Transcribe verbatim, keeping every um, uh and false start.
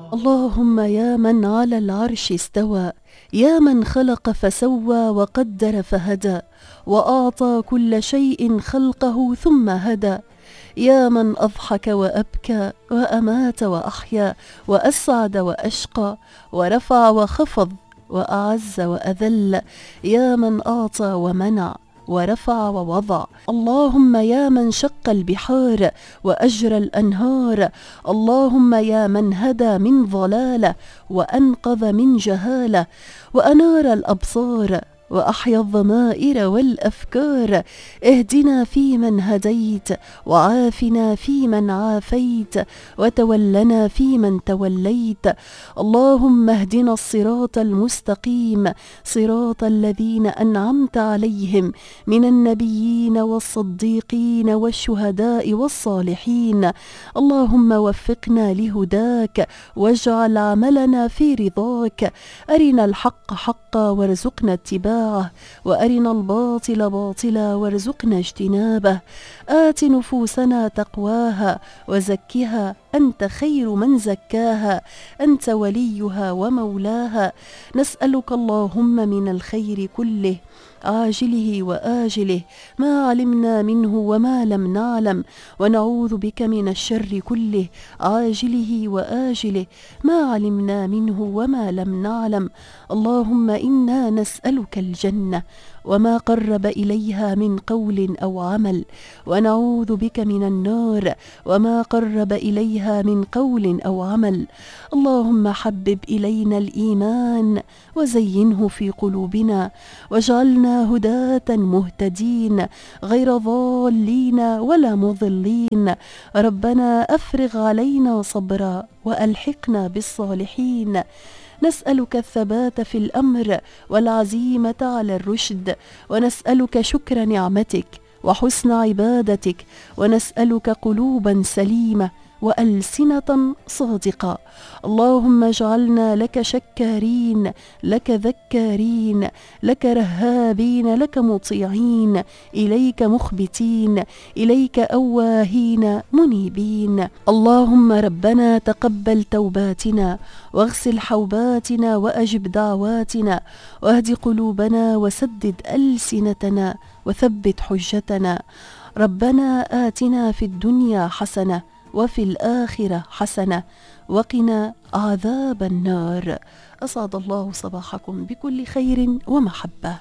اللهم يا من على العرش استوى، يا من خلق فسوى وقدر فهدى، وأعطى كل شيء خلقه ثم هدى، يا من أضحك وأبكى وأمات وأحيا وأسعد وأشقى ورفع وخفض وأعز وأذل، يا من أعطى ومنع ورفع ووضع. اللهم يا من شق البحار وأجرى الأنهار، اللهم يا من هدى من ضلالة وأنقذ من جهالة وأنار الأبصار وأحيا الضمائر والأفكار، اهدنا فيمن هديت، وعافنا فيمن عافيت، وتولنا فيمن توليت. اللهم اهدنا الصراط المستقيم، صراط الذين أنعمت عليهم من النبيين والصديقين والشهداء والصالحين. اللهم وفقنا لهداك، واجعل عملنا في رضاك. أرنا الحق حقا وارزقنا اتباعه، وأرنا الباطل باطلا وارزقنا اجتنابه. آت نفوسنا تقواها وزكها، أنت خير من زكاها، أنت وليها ومولاها. نسألك اللهم من الخير كله عاجله وآجله، ما علمنا منه وما لم نعلم، ونعوذ بك من الشر كله عاجله وآجله، ما علمنا منه وما لم نعلم. اللهم إنا نسألك الجنة وما قرب إليها من قول أو عمل، ونعوذ بك من النار وما قرب إليها من قول أو عمل. اللهم حبب إلينا الإيمان وزينه في قلوبنا، واجعلنا هداة مهتدين غير ضالين ولا مضلين. ربنا أفرغ علينا صبرا وألحقنا بالصالحين. نسألك الثبات في الأمر والعزيمة على الرشد، ونسألك شكر نعمتك وحسن عبادتك، ونسألك قلوبا سليمة وألسنة صادقة. اللهم اجعلنا لك شكارين، لك ذكارين، لك رهابين، لك مطيعين، إليك مخبتين، إليك أواهين منيبين. اللهم ربنا تقبل توباتنا، واغسل حوباتنا، وأجب دعواتنا، واهد قلوبنا، وسدد ألسنتنا، وثبت حجتنا. ربنا آتنا في الدنيا حسنة وفي الآخرة حسنة وقنا عذاب النار. أسعد الله صباحكم بكل خير ومحبة.